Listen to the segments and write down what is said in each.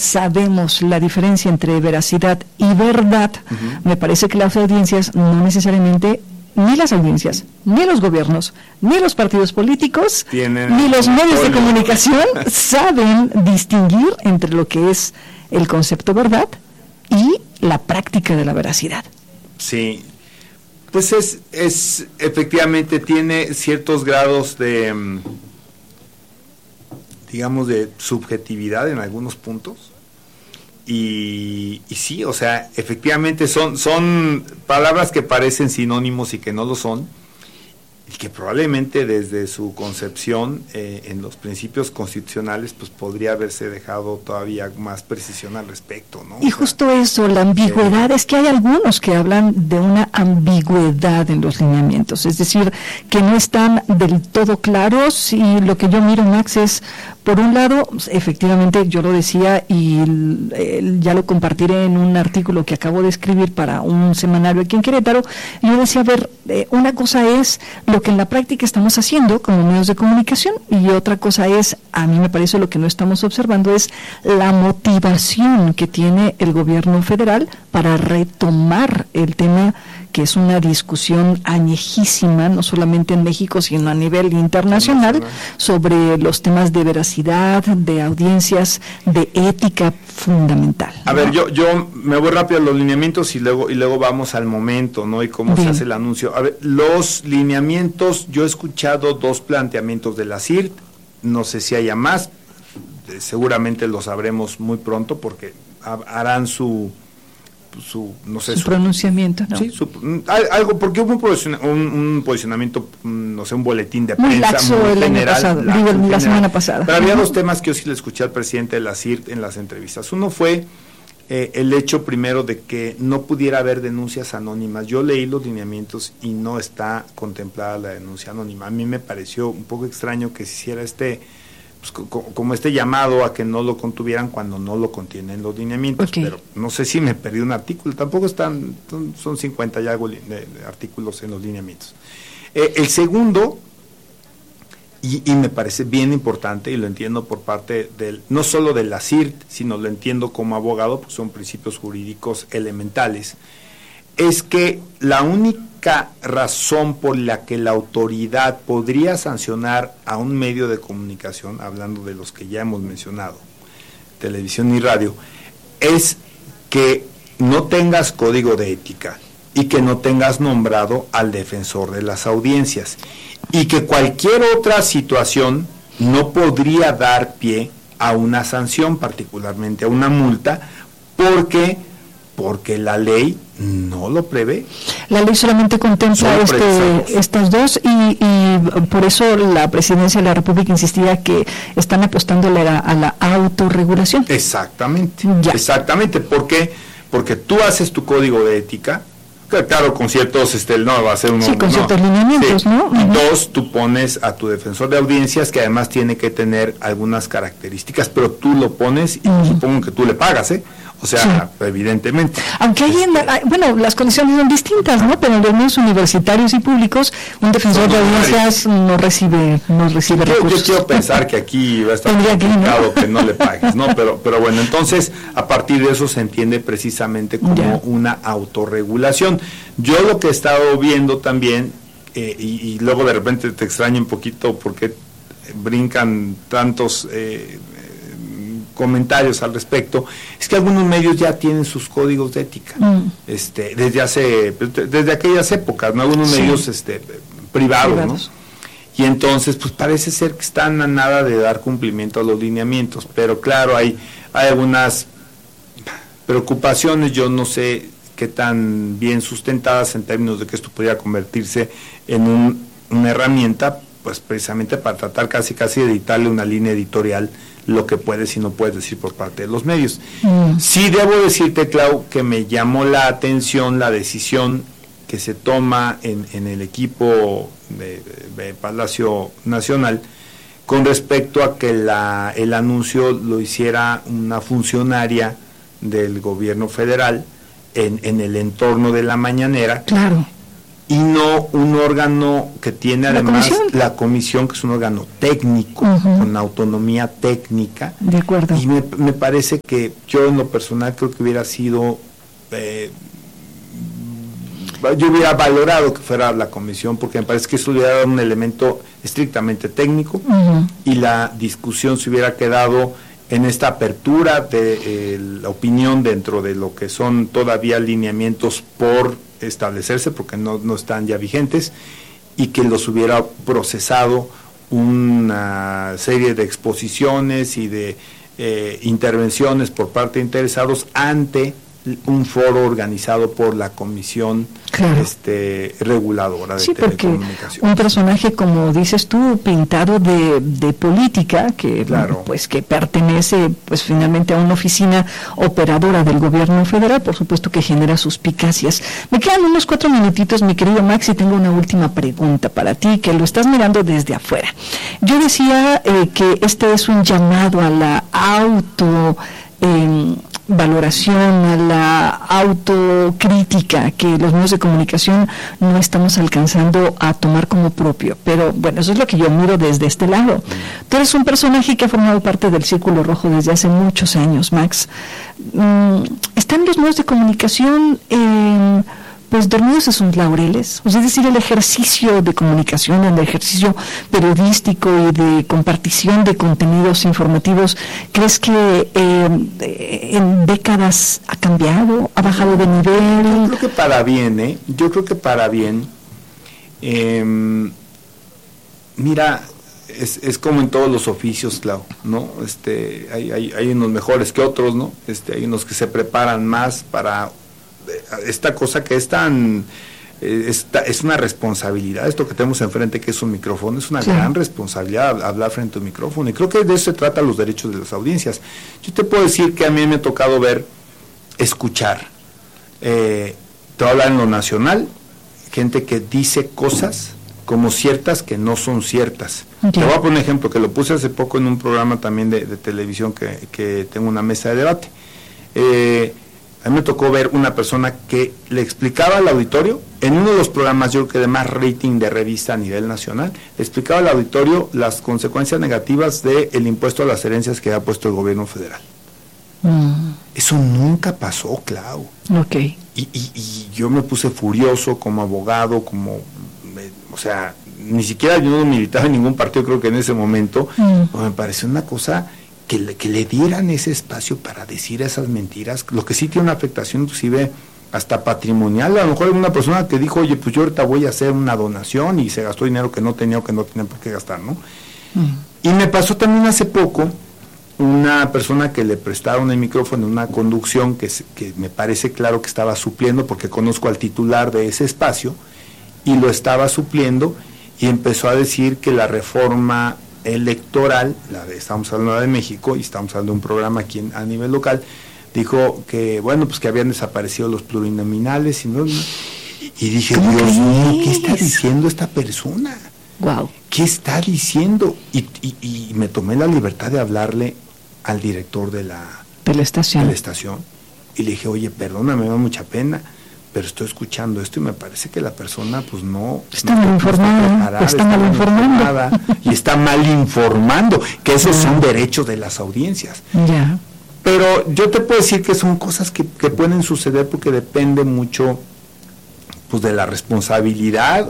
sabemos la diferencia entre veracidad y verdad, me parece que las audiencias no necesariamente, ni las audiencias, ni los gobiernos, ni los partidos políticos, ni los medios de comunicación saben distinguir entre lo que es el concepto verdad y la práctica de la veracidad. Sí, pues es efectivamente tiene ciertos grados de, digamos, de subjetividad en algunos puntos. Y sí, o sea, efectivamente son palabras que parecen sinónimos y que no lo son, y que probablemente desde su concepción en los principios constitucionales pues podría haberse dejado todavía más precisión al respecto, ¿no? Y justo eso, la ambigüedad, es que hay algunos que hablan de una ambigüedad en los lineamientos, es decir, que no están del todo claros, y lo que yo miro, Max, es, por un lado, efectivamente, yo lo decía y ya lo compartiré en un artículo que acabo de escribir para un semanario aquí en Querétaro. Yo decía, a ver, una cosa es lo que en la práctica estamos haciendo como medios de comunicación, y otra cosa es, a mí me parece, lo que no estamos observando es la motivación que tiene el gobierno federal para retomar el tema, que es una discusión añejísima, no solamente en México, sino a nivel internacional, sobre los temas de veracidad, de audiencias, de ética fundamental, ¿no? A ver, yo me voy rápido a los lineamientos y luego vamos al momento, ¿no? Y cómo se hace el anuncio. A ver, los lineamientos, yo he escuchado 2 planteamientos de la CIRT, no sé si haya más, seguramente lo sabremos muy pronto porque harán su pronunciamiento, ¿no? Sí, algo, porque hubo un posicionamiento, no sé, un boletín de prensa muy laxo muy el general, año pasado, la semana pasada. Pero había 2 temas que yo sí le escuché al presidente de la CIRT en las entrevistas. Uno fue el hecho primero de que no pudiera haber denuncias anónimas. Yo leí los lineamientos y no está contemplada la denuncia anónima. A mí me pareció un poco extraño que se hiciera como este llamado a que no lo contuvieran cuando no lo contienen los lineamientos, pero no sé si me perdí un artículo, tampoco son 50 y algo de artículos en los lineamientos. El segundo, y me parece bien importante, y lo entiendo por parte no solo de la CIRT, sino lo entiendo como abogado, pues son principios jurídicos elementales, es que la única razón por la que la autoridad podría sancionar a un medio de comunicación, hablando de los que ya hemos mencionado, televisión y radio, es que no tengas código de ética y que no tengas nombrado al defensor de las audiencias, y que cualquier otra situación no podría dar pie a una sanción, particularmente a una multa, porque la ley no lo prevé. La ley solamente contempla estas 2 y por eso la Presidencia de la República insistía que están apostando a la autorregulación. Exactamente. ¿Por qué? Porque tú haces tu código de ética, claro, con ciertos, no va a ser uno. Sí, con ciertos lineamientos, ¿no? Y 2, tú pones a tu defensor de audiencias, que además tiene que tener algunas características, pero tú lo pones y supongo que tú le pagas, O sea, evidentemente. Aunque las condiciones son distintas, ¿no? Pero en los medios universitarios y públicos, un defensor de audiencias no recibe recursos. Yo quiero pensar que aquí va a estar complicado que no le pagues, ¿no? Pero bueno, entonces, a partir de eso se entiende precisamente como una autorregulación. Yo lo que he estado viendo también, y luego de repente te extraño un poquito porque brincan tantos comentarios al respecto, es que algunos medios ya tienen sus códigos de ética desde aquellas épocas, ¿no? Algunos medios privados, ¿no? Y entonces pues parece ser que están a nada de dar cumplimiento a los lineamientos, pero claro, hay algunas preocupaciones, yo no sé qué tan bien sustentadas en términos de que esto podría convertirse en una herramienta, pues precisamente para tratar casi de dictarle una línea editorial lo que puedes y no puedes decir por parte de los medios. Sí debo decirte, Clau, que me llamó la atención la decisión que se toma en el equipo de Palacio Nacional con respecto a que el anuncio lo hiciera una funcionaria del gobierno federal en el entorno de la mañanera. Claro. y no un órgano que tiene además la comisión, que es un órgano técnico, con autonomía técnica. De acuerdo. Y me parece que yo en lo personal creo que hubiera sido, yo hubiera valorado que fuera la comisión, porque me parece que eso hubiera dado un elemento estrictamente técnico, y la discusión se hubiera quedado en esta apertura de la opinión dentro de lo que son todavía lineamientos por establecerse, porque no están ya vigentes, y que los hubiera procesado una serie de exposiciones y de intervenciones por parte de interesados ante un foro organizado por la comisión reguladora de telecomunicaciones. Un personaje, como dices tú, pintado de política, que pues que pertenece pues finalmente a una oficina operadora del gobierno federal, por supuesto que genera suspicacias. Me quedan unos 4 minutitos, mi querido Max, y tengo una última pregunta para ti, que lo estás mirando desde afuera. Yo decía que este es un llamado a la valoración, a la autocrítica que los medios de comunicación no estamos alcanzando a tomar como propio, pero bueno, eso es lo que yo miro desde este lado. Tú eres un personaje que ha formado parte del Círculo Rojo desde hace muchos años, Max. ¿Están los medios de comunicación pues dormidos en sus laureles? O sea, es decir, el ejercicio de comunicación, el ejercicio periodístico y de compartición de contenidos informativos, ¿crees que en décadas ha cambiado, ha bajado de nivel? Yo creo que para bien, Yo creo que para bien. Mira, es como en todos los oficios, Clau, ¿no? Hay unos mejores que otros, ¿no? Hay unos que se preparan más para esta cosa que es tan es una responsabilidad. Esto que tenemos enfrente, que es un micrófono, es una gran responsabilidad hablar frente a un micrófono, y creo que de eso se trata los derechos de las audiencias. Yo te puedo decir que a mí me ha tocado escuchar, te voy a hablar en lo nacional, gente que dice cosas como ciertas que no son ciertas. Te voy a poner un ejemplo que lo puse hace poco en un programa también de televisión que tengo una mesa de debate. A mí me tocó ver una persona que le explicaba al auditorio, en uno de los programas, yo creo que de más rating de revista a nivel nacional, le explicaba al auditorio las consecuencias negativas del impuesto a las herencias que ha puesto el gobierno federal. Eso nunca pasó, Clau. Okay. Y yo me puse furioso como abogado, o sea, ni siquiera yo no militaba en ningún partido, creo que en ese momento, me pareció una cosa que le dieran ese espacio para decir esas mentiras, lo que sí tiene una afectación inclusive hasta patrimonial. A lo mejor hay una persona que dijo, oye, pues yo ahorita voy a hacer una donación, y se gastó dinero que no tenía o que no tenía por qué gastar, ¿no? Y me pasó también hace poco una persona que le prestaron el micrófono en una conducción que me parece claro que estaba supliendo, porque conozco al titular de ese espacio, y lo estaba supliendo, y empezó a decir que la reforma electoral, estamos hablando de México y estamos hablando de un programa aquí a nivel local, dijo que bueno, pues que habían desaparecido los plurinominales, y dije, Dios mío, ¿qué está diciendo esta persona? Wow. ¿Qué está diciendo? Y me tomé la libertad de hablarle al director de la estación, y le dije, oye, perdóname, me da mucha pena, pero estoy escuchando esto y me parece que la persona pues está mal informada, y está mal informando, que esos son derechos de las audiencias. Pero yo te puedo decir que son cosas que pueden suceder, porque depende mucho pues de la responsabilidad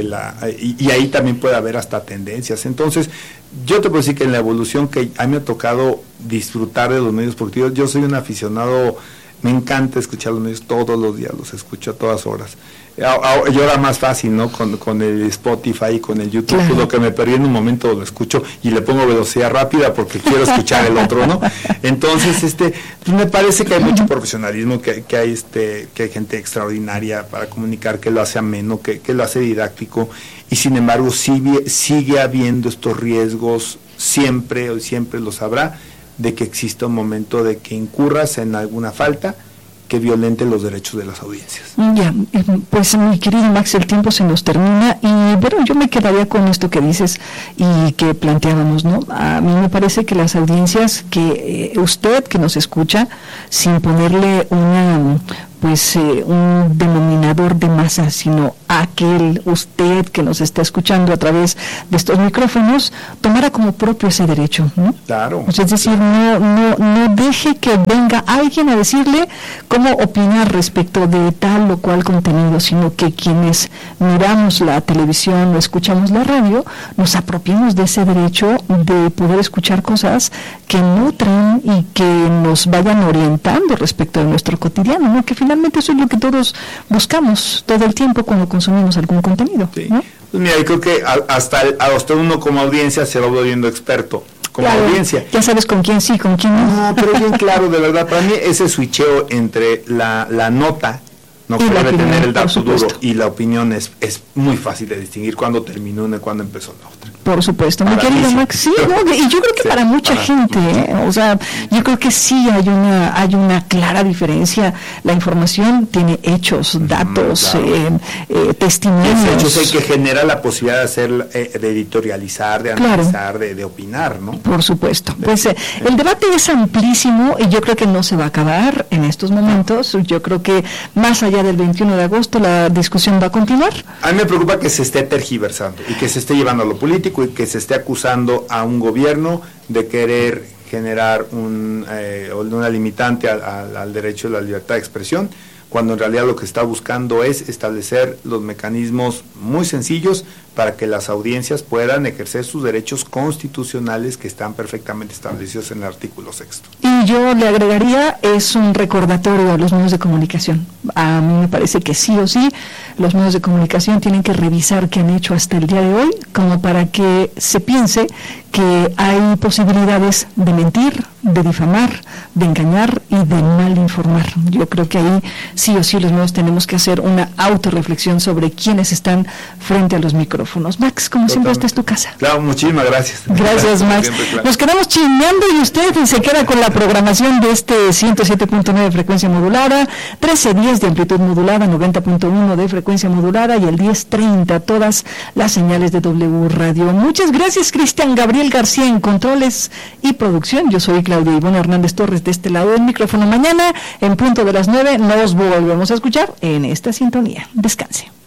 y ahí también puede haber hasta tendencias. Entonces yo te puedo decir que en la evolución que a mí me ha tocado disfrutar de los medios deportivos, yo soy un aficionado. Me encanta escuchar los medios todos los días, los escucho a todas horas. Y ahora más fácil, ¿no? Con el Spotify y con el YouTube, claro. Lo que me perdí en un momento lo escucho y le pongo velocidad rápida porque quiero escuchar el otro, ¿no? Entonces, pues me parece que hay mucho profesionalismo, que hay gente extraordinaria para comunicar, que lo hace ameno, que lo hace didáctico, y sin embargo sigue habiendo estos riesgos, siempre los habrá, de que exista un momento de que incurras en alguna falta que violente los derechos de las audiencias. Ya, pues mi querido Max, el tiempo se nos termina, y bueno, yo me quedaría con esto que dices y que planteábamos, ¿no? A mí me parece que las audiencias, que usted que nos escucha, sin ponerle un denominador de masa, sino aquel, usted que nos está escuchando a través de estos micrófonos, tomara como propio ese derecho, ¿no? Claro. Es decir, no deje que venga alguien a decirle cómo opinar respecto de tal o cual contenido, sino que quienes miramos la televisión o escuchamos la radio, nos apropiemos de ese derecho de poder escuchar cosas que nutran y que nos vayan orientando respecto de nuestro cotidiano, ¿no? Que finalmente eso es lo que todos buscamos todo el tiempo cuando consumimos algún contenido, sí. ¿no? Pues mira, yo creo que hasta uno como audiencia se va volviendo experto. Como claro, audiencia. Ya sabes con quién sí, con quién no. No, pero bien claro, de verdad, para mí ese switcheo entre la nota, no que debe tener el dato duro, y la opinión es muy fácil de distinguir cuándo terminó una y cuándo empezó la otra. Por supuesto, mi querido Max, sí, ¿no? Y yo creo que para mucha gente, o sea, yo creo que sí hay una clara diferencia. La información tiene hechos, datos, claro. Testimonios. Ese hecho es el que genera la posibilidad de hacer, de editorializar, de analizar, claro. de opinar, ¿no? Por supuesto. Pues el debate es amplísimo y yo creo que no se va a acabar en estos momentos. Yo creo que más allá del 21 de agosto la discusión va a continuar. A mí me preocupa que se esté tergiversando y que se esté llevando a lo político y que se esté acusando a un gobierno de querer generar una limitante al derecho de la libertad de expresión, cuando en realidad lo que está buscando es establecer los mecanismos muy sencillos para que las audiencias puedan ejercer sus derechos constitucionales que están perfectamente establecidos en el artículo 6. Y yo le agregaría, es un recordatorio a los medios de comunicación. A mí me parece que sí o sí, los medios de comunicación tienen que revisar qué han hecho hasta el día de hoy, como para que se piense que hay posibilidades de mentir, de difamar, de engañar y de mal informar. Yo creo que ahí sí o sí los medios tenemos que hacer una autorreflexión sobre quiénes están frente a los micrófonos. Max, como siempre, esta es tu casa. Claro, muchísimas gracias. Gracias, Max. Siempre, claro. Nos quedamos chismeando y usted se queda con la programación de este 107.9 de frecuencia modulada, 1310 de amplitud modulada, 90.1 de frecuencia modulada y el 1030, todas las señales de W Radio. Muchas gracias, Cristian Gabriel García en controles y producción. Yo soy Claudia Ivonne Hernández Torres de este lado del micrófono. Mañana, en punto de las 9, nos volvemos a escuchar en esta sintonía. Descanse.